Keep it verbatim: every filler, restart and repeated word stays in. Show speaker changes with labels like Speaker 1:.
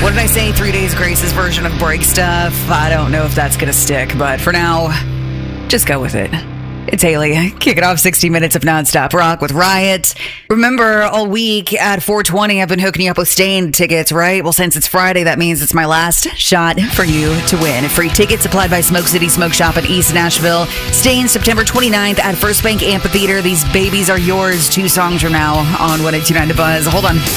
Speaker 1: What did I say? Three Days Grace's version of break stuff. I don't know if that's going to stick, but for now, just go with it. It's Haley. Kick it off sixty minutes of nonstop rock with Riot. Remember, all week at four twenty, I've been hooking you up with Staind tickets, right? Well, since it's Friday, that means it's my last shot for you to win. Free tickets applied by Smoke City Smoke Shop in East Nashville. Staind September twenty-ninth at First Bank Amphitheater. These babies are yours two songs from now on one eighty-nine to Buzz. Hold on.